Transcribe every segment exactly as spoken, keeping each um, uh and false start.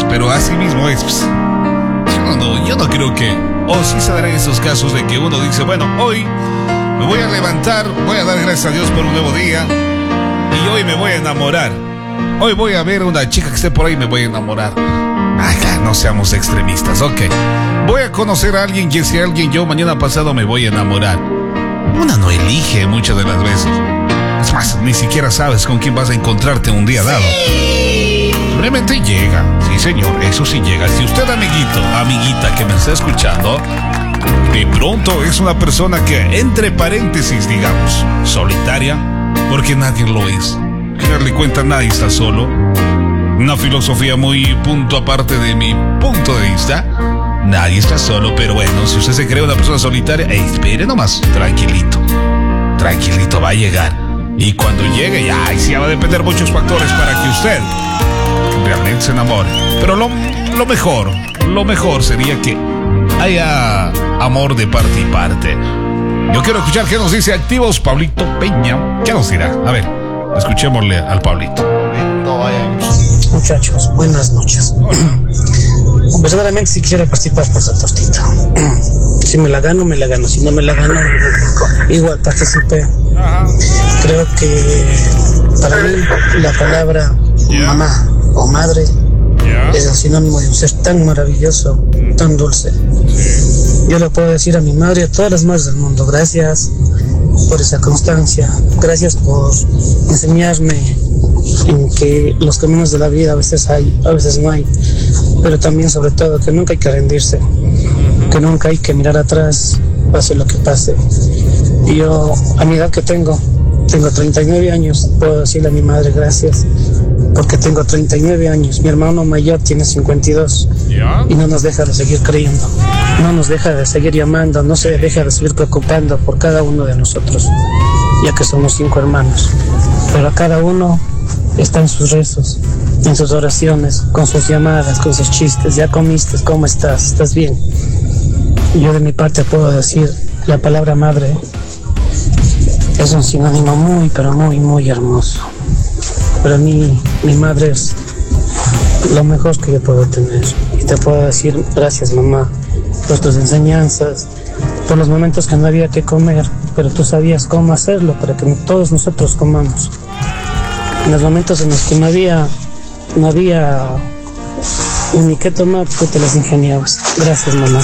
pero así mismo es. Pues, yo, no, yo no creo que... O sí se darán esos casos de que uno dice, bueno, hoy me voy a levantar, voy a dar gracias a Dios por un nuevo día y hoy me voy a enamorar. Hoy voy a ver a una chica que esté por ahí y me voy a enamorar. Ay, no seamos extremistas, ok. Voy a conocer a alguien y ese alguien yo mañana pasado me voy a enamorar. Una no elige muchas de las veces. Es más, ni siquiera sabes con quién vas a encontrarte un día dado. Simplemente llega. Sí, señor, eso sí llega. Si usted, amiguito, amiguita que me está escuchando, de pronto es una persona que, entre paréntesis, digamos, solitaria, porque nadie lo es. Que darle cuenta, nadie está solo. Una filosofía muy punto aparte de mi punto de vista. Nadie está solo, pero bueno, si usted se cree una persona solitaria, hey, espere nomás, tranquilito. Tranquilito, va a llegar. Y cuando llegue, ya, ahí sí va a depender muchos factores para que usted realmente se enamore. Pero lo, lo mejor, lo mejor sería que haya amor de parte y parte. Yo quiero escuchar qué nos dice Activos Pablito Peña. ¿Qué nos dirá? A ver, escuchémosle al Pablito. Muchachos, buenas noches. Personalmente si quisiera participar por esa tostita. Si me la gano, me la gano. Si no me la gano, igual participé. Creo que para mí la palabra yeah. mamá o madre yeah. es el sinónimo de un ser tan maravilloso, tan dulce. Yo le puedo decir a mi madre y a todas las madres del mundo, gracias por esa constancia, gracias por enseñarme en que los caminos de la vida a veces hay, a veces no hay, pero también sobre todo que nunca hay que rendirse, que nunca hay que mirar atrás, pase lo que pase. Y yo, a mi edad que tengo, tengo treinta y nueve años, puedo decirle a mi madre gracias, porque tengo treinta y nueve años, mi hermano mayor tiene cincuenta y dos, y no nos deja de seguir creyendo, no nos deja de seguir llamando, no se deja de seguir preocupando por cada uno de nosotros, ya que somos cinco hermanos, pero a cada uno está en sus rezos, en sus oraciones, con sus llamadas, con sus chistes. ¿Ya comiste? ¿Cómo estás? ¿Estás bien? Yo de mi parte puedo decir, la palabra madre es un sinónimo muy, pero muy, muy hermoso. Para mí, mi madre es lo mejor que yo puedo tener. Y te puedo decir, gracias mamá, por tus enseñanzas, por los momentos que no había que comer, pero tú sabías cómo hacerlo para que todos nosotros comamos. En los momentos en los que no había, no había ni qué tomar, tú te las ingeniabas. Gracias, mamá.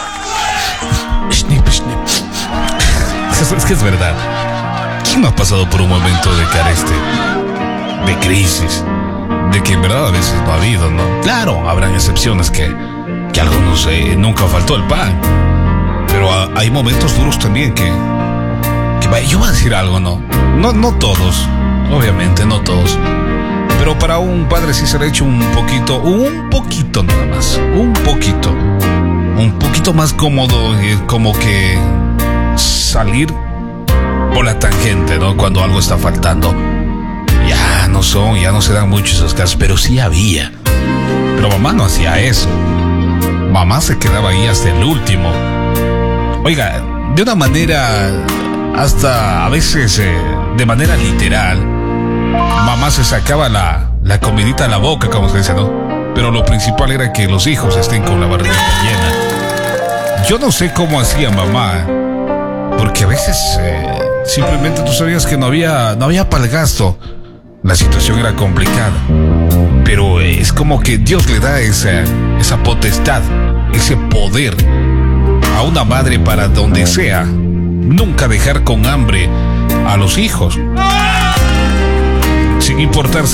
Es que es verdad. ¿Quién no ha pasado por un momento de careste, de crisis, de que en verdad a veces no ha habido, ¿no? Claro, habrán excepciones que, que a algunos eh, nunca faltó el pan, pero a, hay momentos duros también que, que yo voy a decir algo, ¿no? No, no todos. Obviamente no todos, pero para un padre sí se le ha hecho un poquito, un poquito nada más, un poquito, un poquito más cómodo, eh, como que salir por la tangente, ¿no? Cuando algo está faltando. Ya no son, ya no se dan muchos esos casos, pero sí había. Pero mamá no hacía eso. Mamá se quedaba ahí hasta el último. Oiga, de una manera, hasta a veces eh, de manera literal. Mamá se sacaba la, la comidita a la boca, como se dice, ¿no? Pero lo principal era que los hijos estén con la barriga llena. Yo no sé cómo hacía mamá, porque a veces eh, simplemente tú sabías que no había, no había para el gasto. La situación era complicada. Pero eh, es como que Dios le da esa, esa potestad, ese poder a una madre para donde sea, nunca dejar con hambre a los hijos. Sin importar